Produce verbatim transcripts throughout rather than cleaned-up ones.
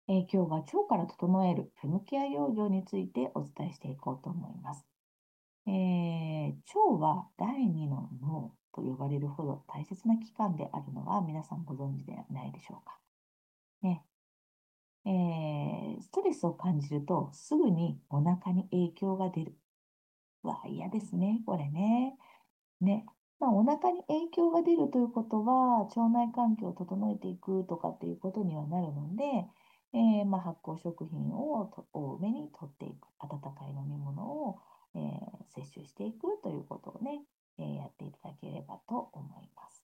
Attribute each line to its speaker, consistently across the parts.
Speaker 1: えー今日は腸から整えるフェムケア養生についてお伝えしていこうと思います。えー腸は第二の脳と呼ばれるほど大切な器官であるのは皆さんご存知ではないでしょうか。ねえーストレスを感じるとすぐにお腹に影響が出る。わあ、嫌ですね、これね。ね。まあ、お腹に影響が出るということは、腸内環境を整えていくとかっていうことにはなるので、えーまあ、発酵食品をと多めに取っていく、温かい飲み物を、えー摂取していくということをね、えーやっていただければと思います。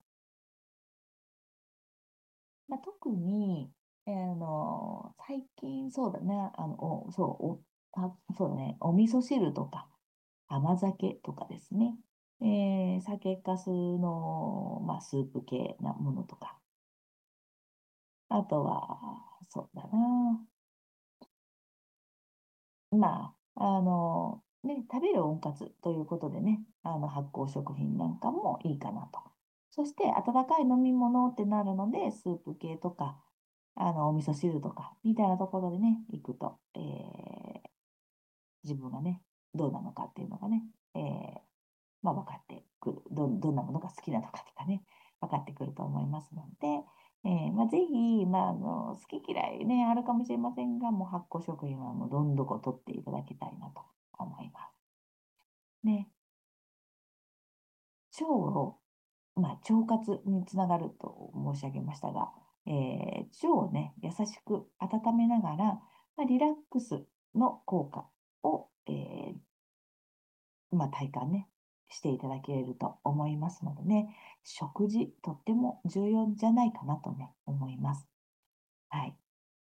Speaker 1: まあ、特に、えーあの最近そうだね、あの、おそう、お、あ、そうだね、お味噌汁とか甘酒とかですね、えー酒粕の、まあ、スープ系なものとか、あとは、そうだな、まあ、あの、ね、食べる温活ということでね、あの発酵食品なんかもいいかなと。そして、温かい飲み物ってなるので、スープ系とか、あの、お味噌汁とか、みたいなところでね、行くと、えー自分がね、どうなのかっていうのがね、えーまあ、分かってくる。ど、どんなものが好きなのかとかね、分かってくると思いますので、えーまあ、ぜひ、まあ、あの、好き嫌いね、あるかもしれませんが、もう発酵食品はもうどんどこ取っていただきたいなと思います。ね、腸を、まあ、腸活につながると申し上げましたが、えー腸をね、優しく温めながら、まあ、リラックスの効果を、えーまあ、体感ね、していただけると思いますのでね、食事、とっても重要じゃないかなとね、思います。はい。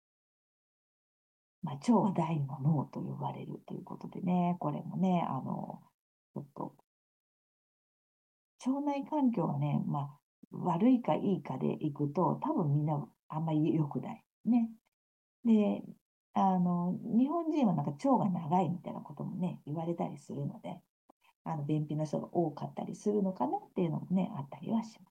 Speaker 1: まあ、腸は第二の脳と呼ばれるということでね、これもね、あの、ちょっと、腸内環境がね、まあ、悪いかいいかでいくと、多分みんなあんまり良くない。ね。で、あの、日本人はなんか腸が長いみたいなこともね、言われたりするので、あの、便秘の人が多かったりするのかなっていうのもね、あったりはします。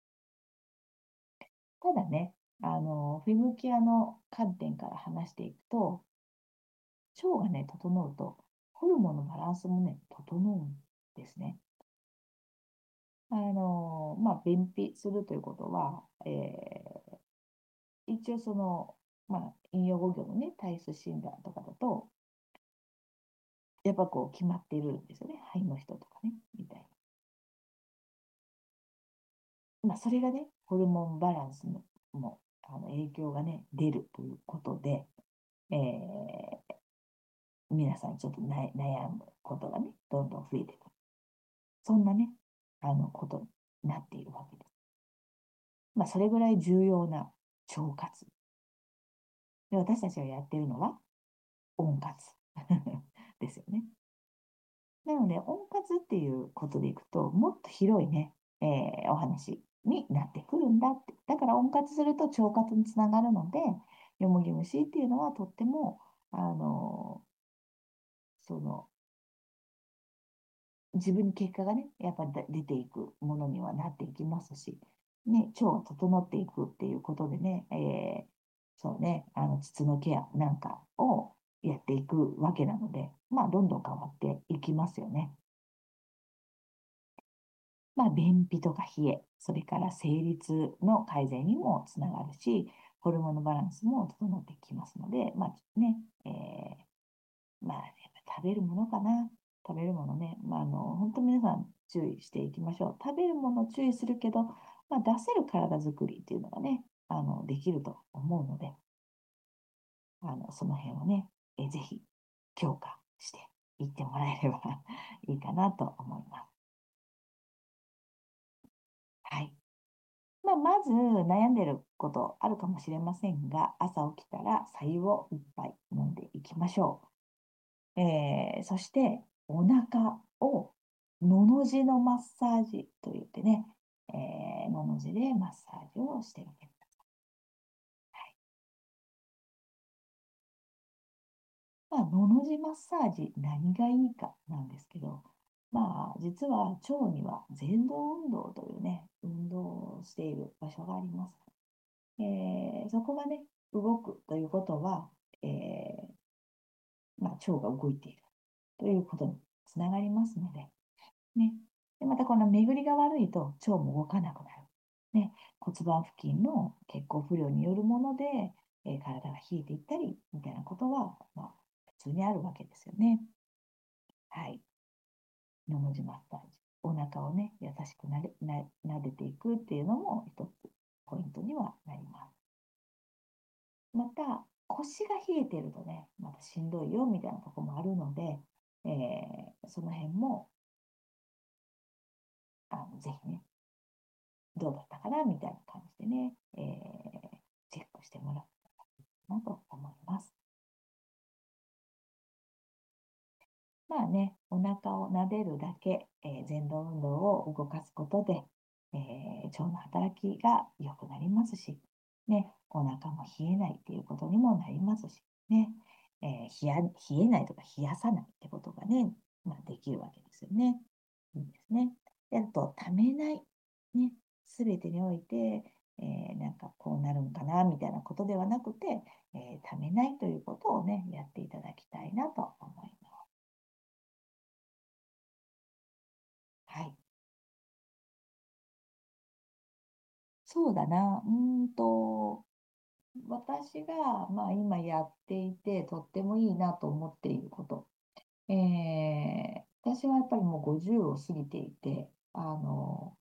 Speaker 1: ただね、あの、フェムケアの観点から話していくと、腸がね、整うと、ホルモンのバランスもね、整うんですね。あの、まあ、便秘するということは、えー一応その、まあ、引用語行のね、体質診断とかだと、やっぱこう決まっているんですよね。肺の人とかね、みたいな。まあ、それがね、ホルモンバランスのもあの影響がね、出るということで、えー皆さんちょっとな悩むことがね、どんどん増えてくる。そんなね、あのことになっているわけです。まあ、それぐらい重要な腸活。で、私たちがやっているのは温活ですよね。なので、温活っていうことでいくと、もっと広いね、えーお話になってくるんだって。だから温活すると腸活につながるので、よもぎ虫っていうのはとっても、あの、その、自分に結果がね、やっぱり出ていくものにはなっていきますし、ね、腸が整っていくっていうことでね、えーそうね、あの、膣のケアなんかをやっていくわけなので、まあ、どんどん変わっていきますよね。まあ、便秘とか冷え、それから生理痛の改善にもつながるし、ホルモンのバランスも整ってきますので、まあね、えーまあ、やっぱ食べるものかな。食べるものね。まあ、あの、本当皆さん注意していきましょう。食べるもの注意するけど、まあ、出せる体づくりっていうのがね、あの、できると思うので、あの、その辺をね、えぜひ強化していってもらえればいいかなと思います。はい。まあ、まず悩んでることあるかもしれませんが、朝起きたら白湯を一杯飲んでいきましょう。えーそして、お腹をのの字のマッサージと言ってね、えーのの字でマッサージをしてみてください。まあ、のの字マッサージ、何がいいかなんですけど、まあ、実は腸には前動運動というね、運動をしている場所があります。えーそこがね、 動くということは、えーまあ、腸が動いているということにつながりますので、ね。で、またこの巡りが悪いと腸も動かなくなる。ね。骨盤付近の血行不良によるもので、えー体が冷えていったり、みたいなことは、まあ、普通にあるわけですよね。はい。のの字マッサージ。お腹をね、優しくなれな撫でていくっていうのも一つポイントにはなります。また、腰が冷えてるとね、またしんどいよみたいなところもあるので、えーその辺もあのぜひね、どうだったかなみたいな感じでね、えーチェックしてもらったらいいなと思います。まあね、お腹を撫でるだけ、えー、前動運動を動かすことで、えー腸の働きが良くなりますし、ね、お腹も冷えないっていうことにもなりますし、ね、えー冷や、冷えないとか冷やさないってことがね、まあ、できるわけですよね。いいですね。で、あと、ためない。ね、すべてにおいて、えーなんかこうなるんかなみたいなことではなくて、えーためないということをね、やっていただきたいなと思います。はい。そうだな。うーんと、私が、まあ、今やっていて、とってもいいなと思っていること。えー私はやっぱりもうごじゅうを過ぎていて、あの、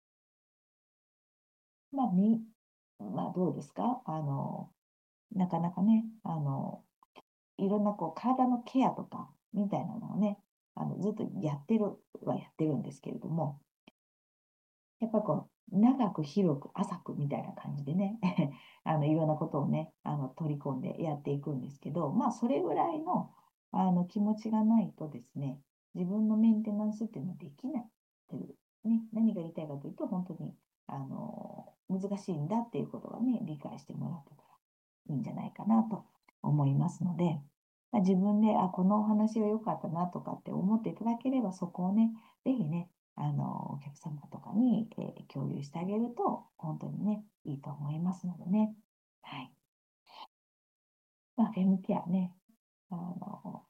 Speaker 1: まあ、み、まあ、どうですかあの、なかなかね、あの、いろんなこう体のケアとかみたいなのをね、あのずっとやってるはやってるんですけれども、やっぱこう、長く広く浅くみたいな感じでね、あのいろんなことをね、あの取り込んでやっていくんですけど、まあ、それぐらいの、あの気持ちがないとですね、自分のメンテナンスっていうのはできないという、ね、何が言いたいかというと、本当にあの難しいんだっていうことがね、理解してもらってたらいいんじゃないかなと思いますので、まあ、自分で、あ、このお話は良かったなとかって思っていただければ、そこをね、ぜひね、あの、お客様とかに、えー共有してあげると、本当にね、いいと思いますのでね。はい。まあ、フェムケアね、あの、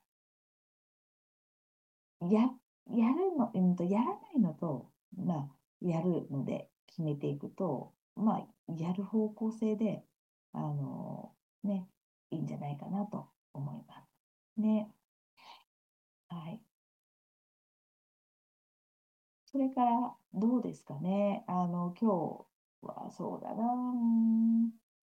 Speaker 1: や、やるの、うんと、やらないのと、まあ、やるので決めていくと、まあ、やる方向性で、あの、ね、いいんじゃないかなと思います。ね。はい。それから、どうですかね。あの、今日はそうだな。うん、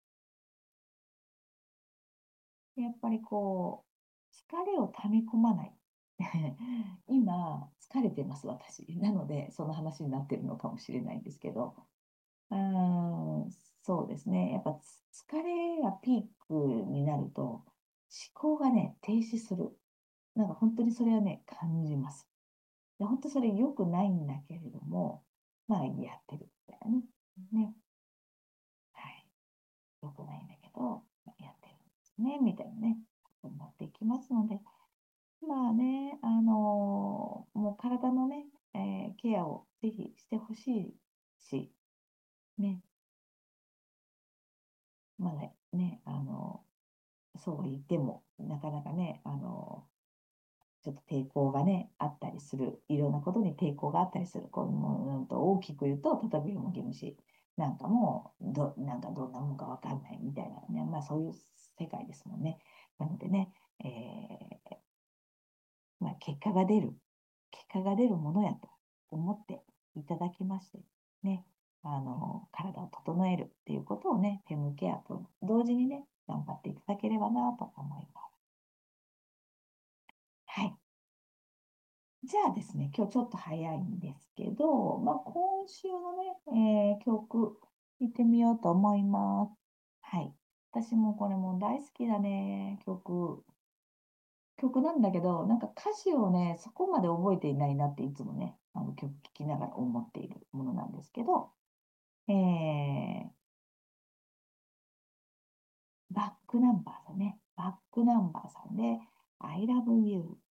Speaker 1: やっぱりこう、疲れを溜め込まない。今、疲れてます、私。なので、その話になってるのかもしれないんですけど、うーん、そうですね。やっぱつ疲れがピークになると、思考がね、停止する。なんか本当にそれはね、感じます。で、本当それ良くないんだけれども、まあ、やってるみたいなね。ね。はい。良くないんだけど、まあやってるんですね、みたいなね、ことになっていきますので、まあね、あのーもう体のね、えーケアをぜひしてほしいし、ね、まだね、あのーそうは言っても、なかなかね、あのーちょっと抵抗がね、あったりする、いろんなことに抵抗があったりする、こうもうんと大きく言うと、例えばよもぎ虫なんかもど、なんかどんなもんかわかんないみたいなね、まあそういう世界ですもんね。なのでね、えーまあ、結果が出る、結果が出るものやと思っていただきまして、ね、あの、体を整えるっていうことをね、フェムケアと同時にね、頑張っていただければなと思います。はい。じゃあですね、今日ちょっと早いんですけど、まあ、今週のね、えー曲、行ってみようと思います。はい。私もこれも大好きだね、曲。曲なんだけど、なんか歌詞をね、そこまで覚えていないなっていつもね、あの曲聴きながら思っているものなんですけど、えー、バックナンバーさんね、バックナンバーさんで、I love you